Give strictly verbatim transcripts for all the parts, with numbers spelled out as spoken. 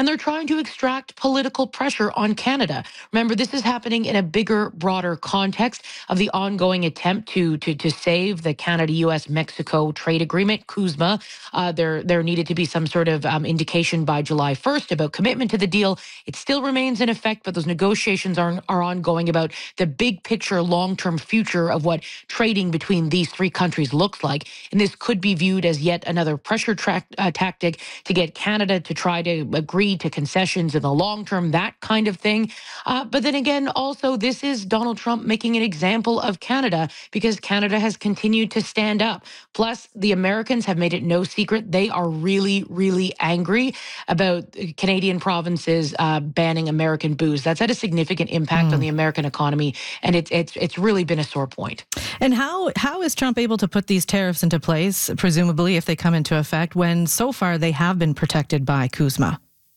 and they're trying to extract political pressure on Canada. Remember, this is happening in a bigger, broader context of the ongoing attempt to to, to save the Canada-U S Mexico trade agreement, CUSMA. Uh, there, there needed to be some sort of um, indication by July first about commitment to the deal. It still remains in effect, but those negotiations are, are ongoing about the big picture, long-term future of what trading between these three countries looks like. And this could be viewed as yet another pressure tra- uh, tactic to get Canada to try to agree to concessions in the long term, that kind of thing. Uh, but then again, also, this is Donald Trump making an example of Canada because Canada has continued to stand up. Plus, the Americans have made it no secret they are really, really angry about Canadian provinces uh, banning American booze. That's had a significant impact mm. on the American economy, and it's it's it's really been a sore point. And how how is Trump able to put these tariffs into place, presumably if they come into effect, when so far they have been protected by CUSMA?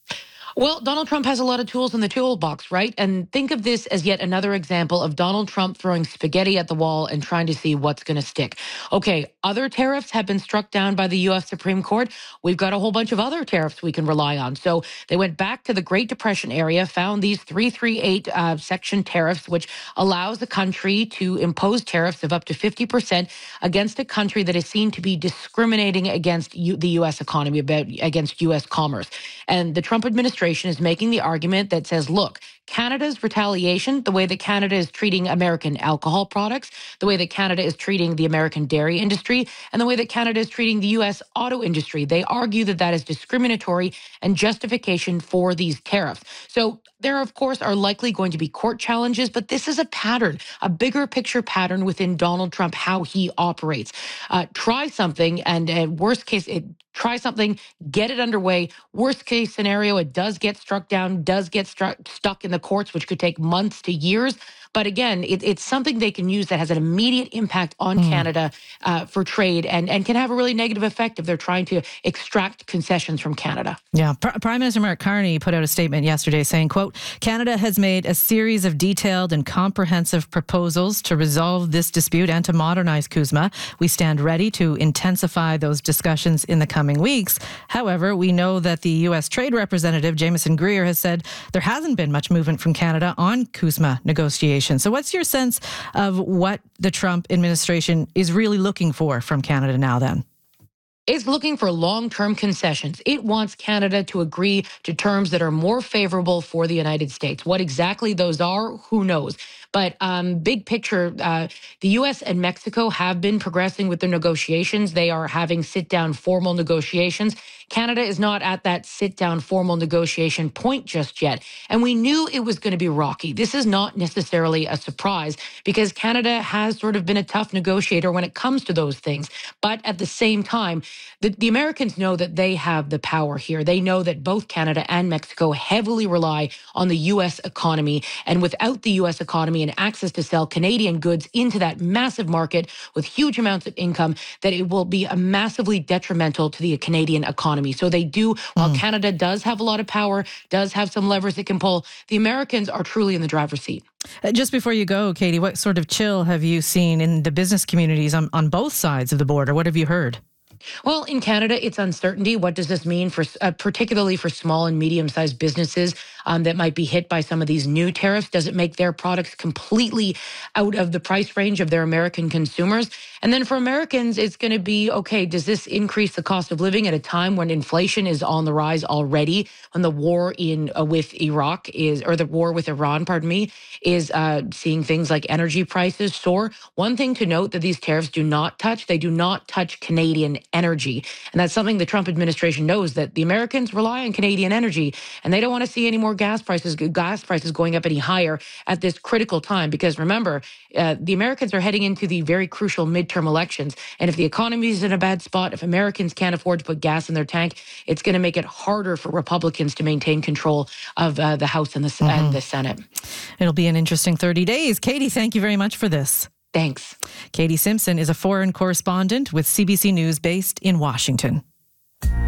Well, Donald Trump has a lot of tools in the toolbox, right? And think of this as yet another example of Donald Trump throwing spaghetti at the wall and trying to see what's going to stick. Okay, other tariffs have been struck down by the U S Supreme Court. We've got a whole bunch of other tariffs we can rely on. So they went back to the Great Depression area, found these three thirty-eight uh, section tariffs, which allows a country to impose tariffs of up to fifty percent against a country that is seen to be discriminating against U- the U S economy, about, against U S commerce. And the Trump administration is making the argument that says, look, Canada's retaliation, the way that Canada is treating American alcohol products, the way that Canada is treating the American dairy industry, and the way that Canada is treating the U S auto industry, they argue that that is discriminatory and justification for these tariffs. So there, of course, are likely going to be court challenges, but this is a pattern, a bigger picture pattern within Donald Trump, how he operates. Uh, try something, and uh, worst case, it, try something, get it underway. Worst case scenario, it does get struck down, does get struck, stuck in the courts, which could take months to years. But again, it, it's something they can use that has an immediate impact on mm. Canada uh, for trade and, and can have a really negative effect if they're trying to extract concessions from Canada. Yeah. P- Prime Minister Mark Carney put out a statement yesterday saying, quote, Canada has made a series of detailed and comprehensive proposals to resolve this dispute and to modernize CUSMA. We stand ready to intensify those discussions in the coming weeks. However, we know that the U S Trade Representative, Jameson Greer, has said there hasn't been much movement from Canada on CUSMA negotiations. So what's your sense of what the Trump administration is really looking for from Canada now then? It's looking for long-term concessions. It wants Canada to agree to terms that are more favorable for the United States. What exactly those are, who knows? But um, big picture, uh, the U S and Mexico have been progressing with their negotiations. They are having sit-down formal negotiations. Canada is not at that sit-down formal negotiation point just yet. And we knew it was going to be rocky. This is not necessarily a surprise because Canada has sort of been a tough negotiator when it comes to those things. But at the same time, the, the Americans know that they have the power here. They know that both Canada and Mexico heavily rely on the U S economy. And without the U S economy and access to sell Canadian goods into that massive market with huge amounts of income, that it will be a massively detrimental to the Canadian economy. So they do, while mm. Canada does have a lot of power, does have some levers it can pull, the Americans are truly in the driver's seat. Uh, just before you go, Katie, what sort of chill have you seen in the business communities on, on both sides of the border? What have you heard? Well, in Canada, it's uncertainty. What does this mean for, uh, particularly for small and medium-sized businesses um, that might be hit by some of these new tariffs? Does it make their products completely out of the price range of their American consumers? And then for Americans, it's going to be, okay, does this increase the cost of living at a time when inflation is on the rise already, when the war in uh, with Iraq is, or the war with Iran, pardon me, is uh, seeing things like energy prices soar? One thing to note that these tariffs do not touch, they do not touch Canadian energy. And that's something the Trump administration knows, that the Americans rely on Canadian energy and they don't want to see any more gas prices, gas prices going up any higher at this critical time. Because remember, uh, the Americans are heading into the very crucial midterm elections. And if the economy is in a bad spot, if Americans can't afford to put gas in their tank, it's going to make it harder for Republicans to maintain control of uh, the House and the, mm-hmm. and the Senate. It'll be an interesting thirty days. Katie, thank you very much for this. Thanks. Katie Simpson is a foreign correspondent with C B C News based in Washington.